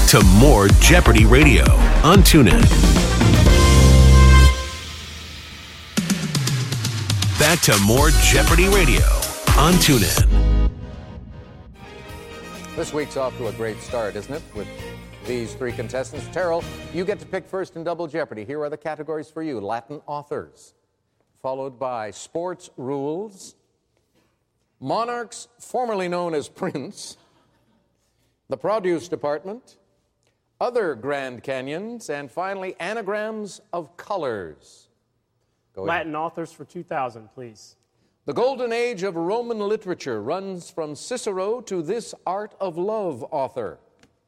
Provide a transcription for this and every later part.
to more Jeopardy Radio on TuneIn. Back to more Jeopardy Radio on TuneIn. This week's off to a great start, isn't it? With these three contestants. Terrell, you get to pick first in Double Jeopardy. Here are the categories for you. Latin authors, followed by sports rules, monarchs formerly known as Prince, the produce department, other Grand Canyons, and finally, anagrams of colors. Go ahead. Latin authors for 2000, please. The golden age of Roman literature runs from Cicero to this Art of Love author.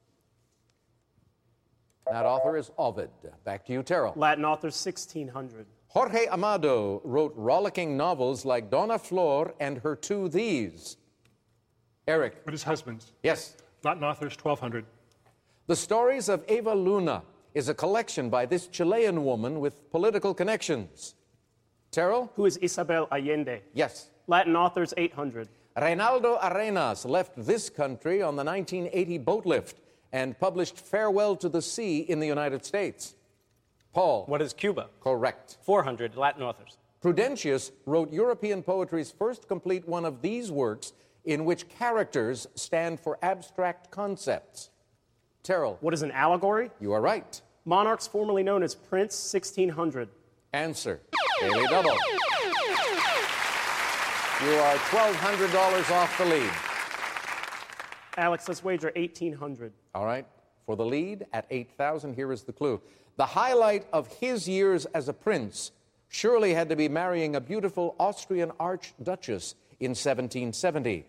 That author is Ovid. Back to you, Terrell. Latin authors 1600. Jorge Amado wrote rollicking novels like Donna Flor and her two These. Eric. But his husbands. Yes. Latin authors 1200. The Stories of Eva Luna is a collection by this Chilean woman with political connections. Terrell? Who is Isabel Allende? Yes. Latin authors 800. Reynaldo Arenas left this country on the 1980 boat lift and published Farewell to the Sea in the United States. Paul? What is Cuba? Correct. 400 Latin authors. Prudentius wrote European poetry's first complete one of these works in which characters stand for abstract concepts. Terrell? What is an allegory? You are right. Monarchs formerly known as Prince, 1600. Answer. Daily Double. You are $1,200 off the lead. Alex, let's wager 1800. All right. For the lead at 8,000, here is the clue. The highlight of his years as a prince surely had to be marrying a beautiful Austrian archduchess in 1770.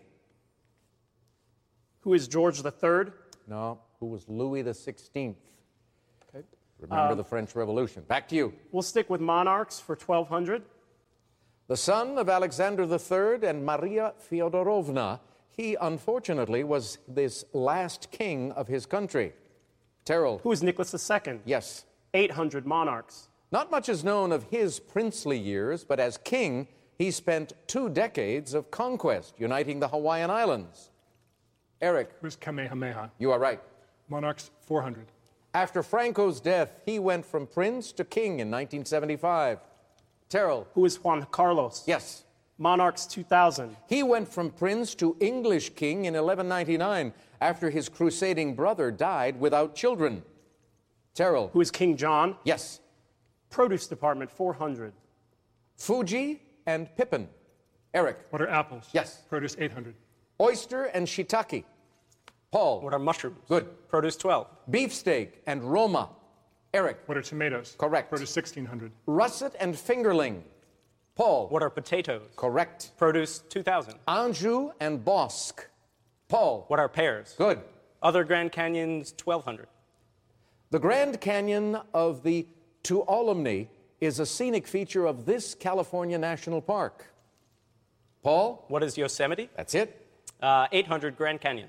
Who is George III? No, who was Louis XVI. Okay. Remember the French Revolution. Back to you. We'll stick with monarchs for 1200. The son of Alexander III and Maria Fyodorovna, he unfortunately was this last king of his country. Terrell. Who is Nicholas II? Yes. 800 monarchs. Not much is known of his princely years, but as king, he spent 2 decades of conquest, uniting the Hawaiian Islands. Eric. Who's Kamehameha? You are right. Monarchs 400. After Franco's death, he went from prince to king in 1975. Terrell. Who is Juan Carlos? Yes. Monarchs 2000. He went from prince to English king in 1199 after his crusading brother died without children. Terrell. Who is King John? Yes. Produce department 400. Fuji and Pippin. Eric. What are apples? Yes. Produce 800. Oyster and shiitake. Paul. What are mushrooms? Good. Produce 12. Beefsteak and Roma. Eric. What are tomatoes? Correct. Produce 1600. Russet and fingerling. Paul. What are potatoes? Correct. Produce 2000. Anjou and Bosque. Paul. What are pears? Good. Other Grand Canyons 1200. The Grand Canyon of the Tuolumne is a scenic feature of this California National Park. Paul? What is Yosemite? That's it. 800 Grand Canyons.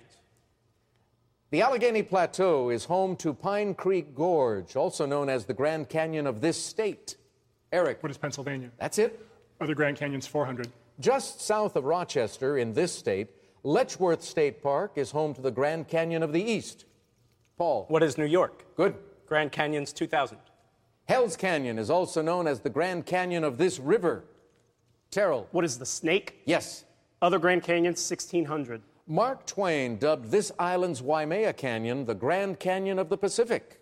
The Allegheny Plateau is home to Pine Creek Gorge, also known as the Grand Canyon of this state. Eric? What is Pennsylvania? That's it. Other Grand Canyons 400. Just south of Rochester in this state, Letchworth State Park is home to the Grand Canyon of the East. Paul? What is New York? Good. Grand Canyons 2000. Hell's Canyon is also known as the Grand Canyon of this river. Terrell? What is the Snake? Yes. Other Grand Canyons 1600. Mark Twain dubbed this island's Waimea Canyon the Grand Canyon of the Pacific.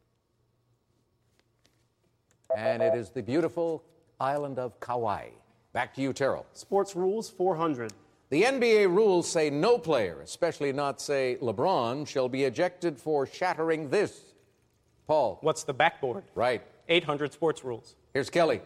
And it is the beautiful island of Kauai. Back to you, Terrell. Sports rules 400. The NBA rules say no player, especially not, say, LeBron, shall be ejected for shattering this. Paul? What's the backboard? Right. 800 sports rules. Here's Kelly.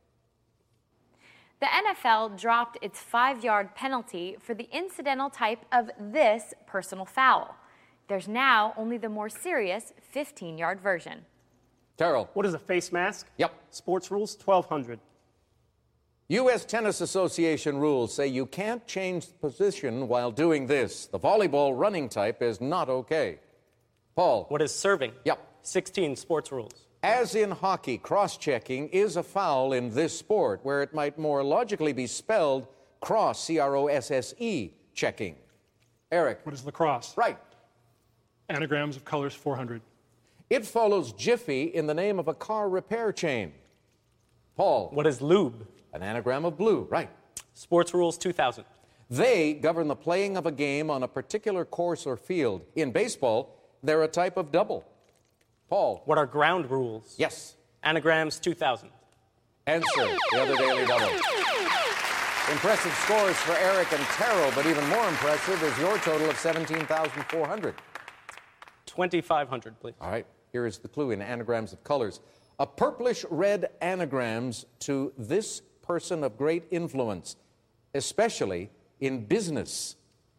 The NFL dropped its 5-yard penalty for the incidental type of this personal foul. There's now only the more serious 15-yard version. Terrell. What is a face mask? Yep. Sports rules 1200. U.S. Tennis Association rules say you can't change position while doing this. The volleyball running type is not okay. Paul. What is serving? Yep. 16 sports rules. As in hockey, cross-checking is a foul in this sport, where it might more logically be spelled cross, C-R-O-S-S-E, checking. Eric. What is lacrosse? Right. Anagrams of colors, 400. It follows Jiffy in the name of a car repair chain. Paul. What is lube? An anagram of blue, right. Sports rules, 2000. They govern the playing of a game on a particular course or field. In baseball, they're a type of double. Paul. What are ground rules? Yes. Anagrams, 2000. Answer, the other daily double. Impressive scores for Eric and Terrell, but even more impressive is your total of 17,400. 2,500, please. All right, here is the clue in anagrams of colors. A purplish red anagrams to this person of great influence, especially in business.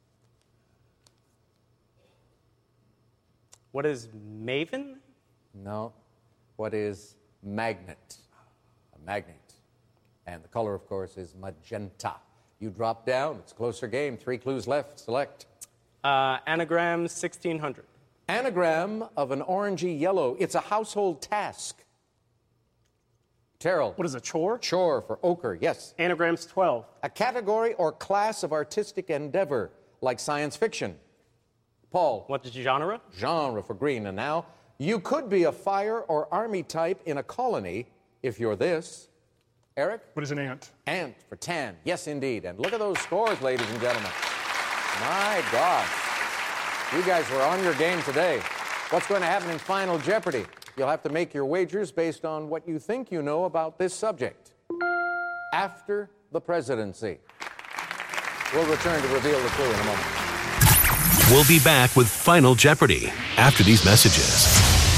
What is maven? No. What is magnet? A magnet. And the color, of course, is magenta. You drop down. It's a closer game. 3 clues left. Select. Anagrams, 1,600. Anagram of an orangey yellow. It's a household task. Terrell. What is a chore? Chore for ochre. Yes. Anagrams 12. A category or class of artistic endeavor, like science fiction. Paul. What is genre? Genre for green. And now, you could be a fire or army type in a colony if you're this. Eric? What is an ant? Ant for tan. Yes, indeed. And look at those scores, ladies and gentlemen. My God. You guys were on your game today. What's going to happen in Final Jeopardy? You'll have to make your wagers based on what you think you know about this subject. After the presidency. We'll return to reveal the clue in a moment. We'll be back with Final Jeopardy after these messages.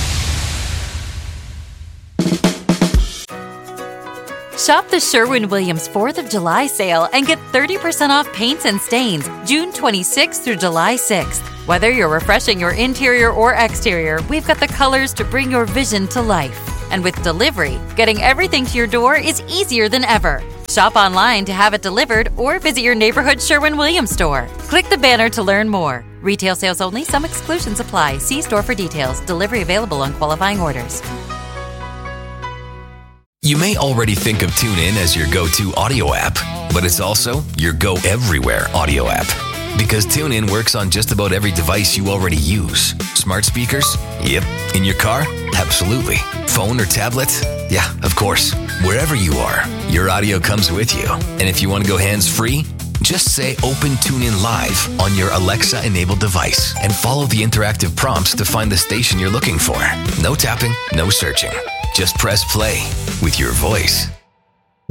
Shop the Sherwin-Williams 4th of July sale and get 30% off paints and stains June 26th through July 6th. Whether you're refreshing your interior or exterior, we've got the colors to bring your vision to life. And with delivery, getting everything to your door is easier than ever. Shop online to have it delivered or visit your neighborhood Sherwin-Williams store. Click the banner to learn more. Retail sales only. Some exclusions apply. See store for details. Delivery available on qualifying orders. You may already think of TuneIn as your go-to audio app, but it's also your go-everywhere audio app. Because TuneIn works on just about every device you already use. Smart speakers? Yep. In your car? Absolutely. Phone or tablet? Yeah, of course. Wherever you are, your audio comes with you. And if you want to go hands-free, just say Open TuneIn Live on your Alexa-enabled device and follow the interactive prompts to find the station you're looking for. No tapping, no searching. Just press play with your voice.